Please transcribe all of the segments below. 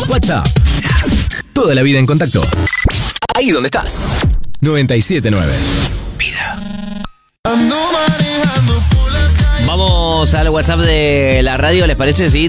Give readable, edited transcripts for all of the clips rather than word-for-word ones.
WhatsApp. Toda la vida en contacto. Ahí donde estás. 97.9. Vida. Vamos al WhatsApp de la radio, ¿les parece? Sí,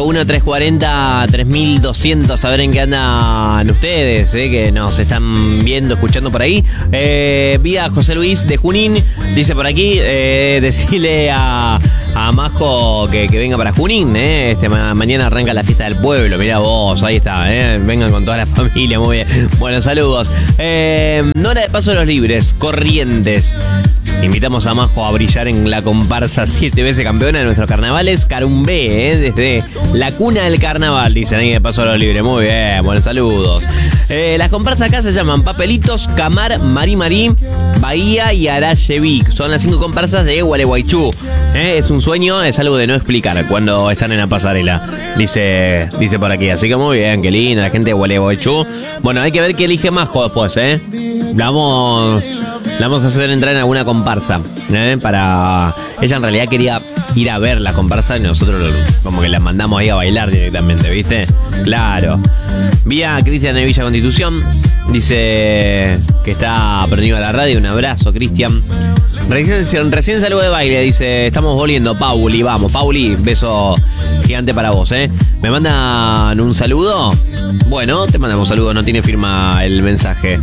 341-340-3200, a ver en qué andan ustedes, que nos están viendo, escuchando por ahí. Vía José Luis de Junín, dice por aquí, decirle a Majo que venga para Junín, mañana arranca la fiesta del pueblo, mirá vos, ahí está, vengan con toda la familia, muy bien. Bueno, saludos. Nora de Paso de los Libres, Corrientes. Invitamos a Majo a brillar en la comparsa 7 veces campeona de nuestros carnavales, Carumbé, desde la cuna del carnaval, dicen ahí de Paso de los Libres. Muy bien, buenos saludos. Las comparsas acá se llaman Papelitos, Camar, Marí Marí, Bahía y Arayevic. Son las 5 comparsas de Gualeguaychú. Es un sueño, es algo de no explicar cuando están en la pasarela, dice por aquí. Así que muy bien, qué linda la gente de Gualeguaychú. Bueno, hay que ver qué elige Majo después, La vamos a hacer entrar en alguna comparsa, para... Ella en realidad quería ir a ver la comparsa y nosotros como que la mandamos ahí a bailar directamente, ¿viste? Claro. Vía Cristian de Villa Constitución, dice que está prendido a la radio. Un abrazo, Cristian. Recién salgo de baile, dice, estamos volviendo, Pauli, vamos, Pauli, beso gigante para vos, ¿Me mandan un saludo? Bueno, te mandamos un saludo, no tiene firma el mensaje.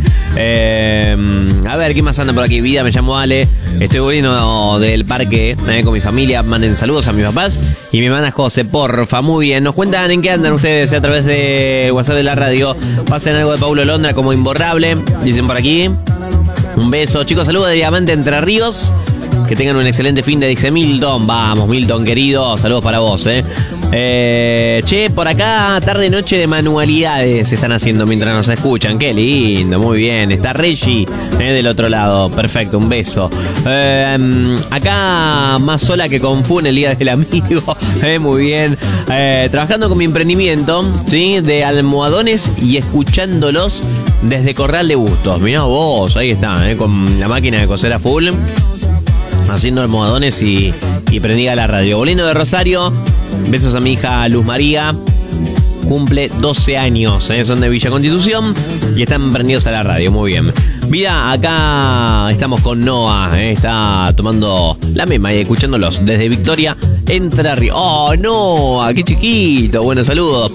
A ver, ¿qué más anda por aquí? Vida, me llamo Ale, estoy volviendo del parque con mi familia, manden saludos a mis papás y mi hermana José, porfa, muy bien. Nos cuentan en qué andan ustedes a través del WhatsApp de la radio. Pasen algo de Paulo Londra como Imborrable, dicen por aquí. Un beso, chicos, saludos de Diamante Entre Ríos. Que tengan un excelente fin de, dice Milton. Vamos, Milton, querido, saludos para vos, Che, por acá, tarde-noche de manualidades están haciendo mientras nos escuchan. Qué lindo, muy bien. Está Reggie, del otro lado. Perfecto, un beso. Acá, más sola que con Fu en el Día del Amigo. Muy bien. Trabajando con mi emprendimiento, ¿sí? De almohadones y escuchándolos desde Corral de Bustos. Mirá vos, ahí está, con la máquina de coser a full, haciendo almohadones y prendida la radio. Volviendo de Rosario, besos a mi hija Luz María, cumple 12 años, son de Villa Constitución y están prendidos a la radio, muy bien. Vida, acá estamos con Noah, está tomando la mema y escuchándolos desde Victoria, Entre Ríos. ¡Oh, Noah! ¡Qué chiquito! Bueno, saludos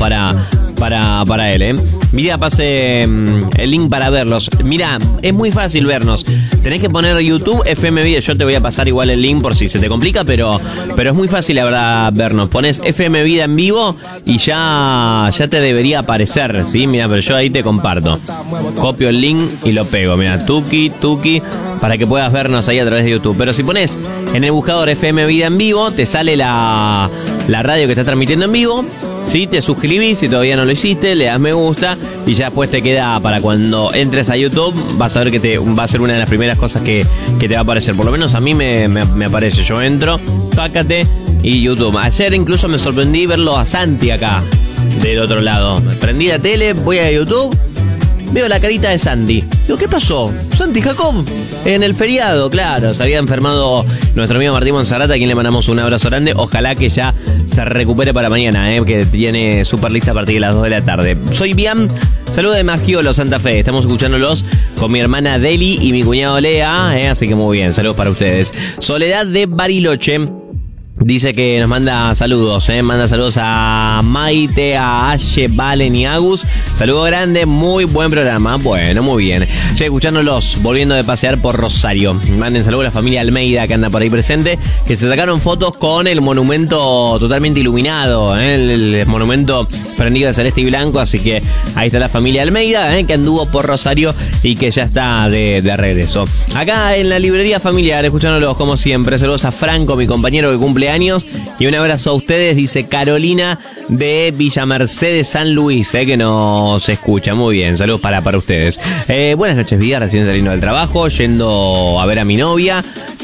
para él, Mira, pase el link para verlos. Mira, es muy fácil vernos. Tenés que poner YouTube FM Vida. Yo te voy a pasar igual el link por si se te complica, pero es muy fácil, la verdad, vernos. Pones FM Vida en vivo y ya te debería aparecer, ¿sí? Mira, pero yo ahí te comparto. Copio el link y lo pego. Mira, tuki, para que puedas vernos ahí a través de YouTube. Pero si pones en el buscador FM Vida en vivo, te sale la radio que está transmitiendo en vivo. Sí, te suscribís si todavía no lo hiciste, le das me gusta y ya después te queda para cuando entres a YouTube, vas a ver que va a ser una de las primeras cosas que te va a aparecer. Por lo menos a mí me aparece. Yo entro, tácate y YouTube. Ayer incluso me sorprendí verlo a Santi acá, del otro lado. Prendí la tele, voy a YouTube, veo la carita de Santi. Digo, ¿qué pasó? Santi Jacob, en el feriado, claro, se había enfermado nuestro amigo Martín Monserrata, a quien le mandamos un abrazo grande. Ojalá que ya se recupere para mañana, que tiene súper lista a partir de las 2 de la tarde. Soy Bian, saludo de Magiolo, Santa Fe. Estamos escuchándolos con mi hermana Deli y mi cuñado Lea, así que muy bien, saludos para ustedes. Soledad de Bariloche dice que nos manda saludos, manda saludos a Maite, a Aye, Valen y Agus. Saludo grande, muy buen programa. Bueno, muy bien. Che, escuchándolos, volviendo de pasear por Rosario. Manden saludos a la familia Almeida que anda por ahí presente, que se sacaron fotos con el monumento totalmente iluminado, el monumento prendido de celeste y blanco. Así que ahí está la familia Almeida, que anduvo por Rosario y que ya está de regreso. Acá en la librería familiar, escuchándolos como siempre. Saludos a Franco, mi compañero que cumple años, y un abrazo a ustedes, dice Carolina de Villa Mercedes, San Luis, que nos escucha. Muy bien, saludos para ustedes. Buenas noches, Vida, recién saliendo del trabajo, yendo a ver a mi novia,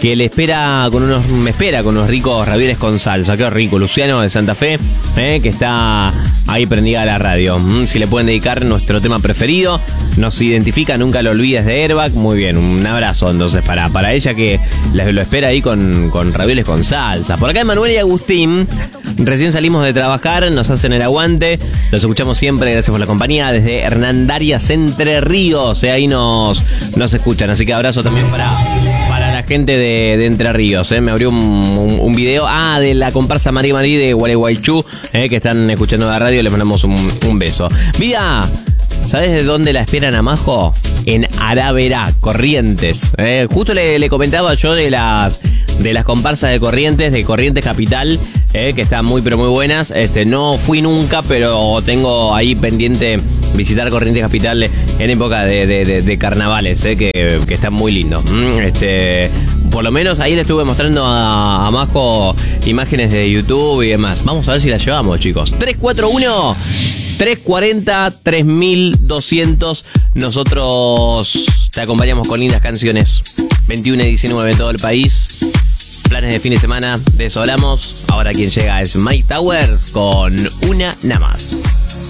que me espera con unos ricos ravioles con salsa. Qué rico. Luciano de Santa Fe, que está ahí prendida a la radio. Si le pueden dedicar nuestro tema preferido, nos identifica, nunca lo olvides, de Airbag. Muy bien, un abrazo entonces para ella, que lo espera ahí con ravioles con salsa. Por acá Manuel y Agustín, recién salimos de trabajar, nos hacen el aguante, los escuchamos siempre, gracias por la compañía, desde Hernandarias, Entre Ríos, ahí nos escuchan, así que abrazo también para la gente de Entre Ríos. Me abrió un video de la comparsa Marí de Gualeguaychú, que están escuchando la radio, les mandamos un beso. Vida, ¿sabes de dónde la esperan a Majo? En Araverá, Corrientes. Justo le comentaba yo de las comparsas de Corrientes Capital, que están muy pero muy buenas. No fui nunca, pero tengo ahí pendiente visitar Corrientes Capital en época de carnavales, que están muy lindos. Por lo menos ahí le estuve mostrando a Majo imágenes de YouTube y demás. Vamos a ver si las llevamos, chicos. 341-340-3200. Nosotros te acompañamos con lindas canciones. 21 y 19 en todo el país. Planes de fin de semana, de eso hablamos. Ahora quien llega es Mike Towers con Una Nada Más.